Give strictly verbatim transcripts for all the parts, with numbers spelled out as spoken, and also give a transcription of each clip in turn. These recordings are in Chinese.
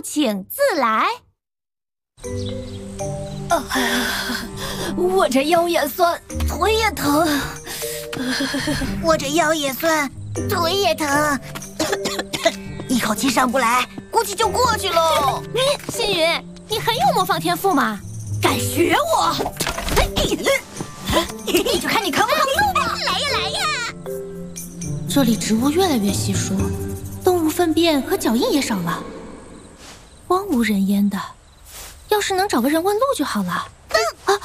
请自来。 啊，我这腰也酸，腿也疼。 我这腰也酸，腿也疼。一口气上不来，估计就过去喽。 星云，你很有模仿天赋嘛？ 敢学我？你就看你扛不扛住吧！ 来呀来呀！ 这里植物越来越稀疏，动物粪便和脚印也少了，荒无人烟的。要是能找个人问路就好了。啊！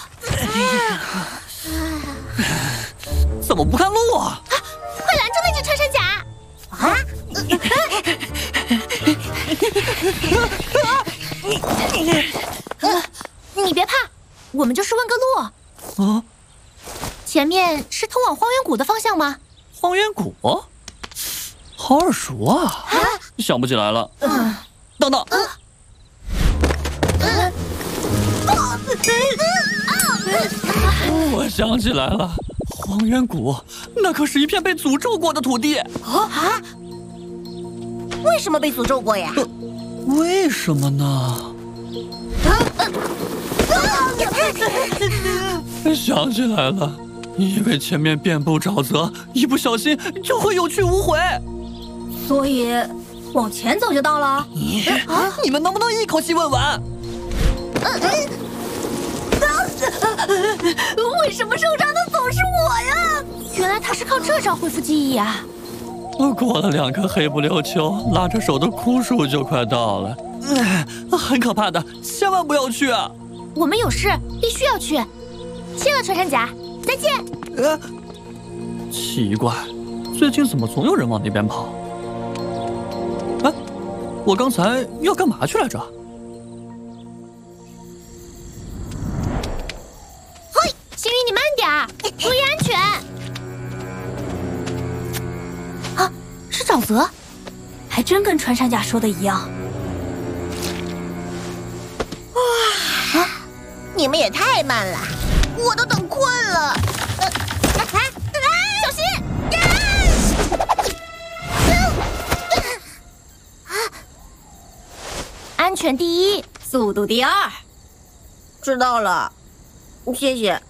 怎么不看路啊？ 啊快拦住那只穿山甲！ 啊！ 你别怕，我们就是问个路。 啊， 前面是通往荒原谷的方向吗？ 荒原谷，好耳熟啊！啊想不起来了。嗯，等等。嗯我想起来了，荒原谷那可是一片被诅咒过的土地。 啊？为什么被诅咒过呀？ 呃、为什么呢？啊啊啊、想起来了，因为前面遍布沼泽，一不小心就会有去无回。 所以往前走就到了。 你、啊、你们能不能一口气问完？ 为什么受伤的总是我呀？ 原来他是靠这招恢复记忆啊！ 过了两棵黑不溜秋，拉着手的枯树就快到了，哎，很可怕的，千万不要去啊！ 我们有事，必须要去。谢了，穿山甲，再见。 呃，奇怪，最近怎么总有人往那边跑？哎，我刚才要干嘛去来着？ 嘿，星云，你慢点儿，注意安全。啊，是沼泽， 还真跟穿山甲说的一样。 哇，啊，你们也太慢了，我都等困了。呃啊啊、 小心！啊、安全第一， 速度第二。 知道了，谢谢。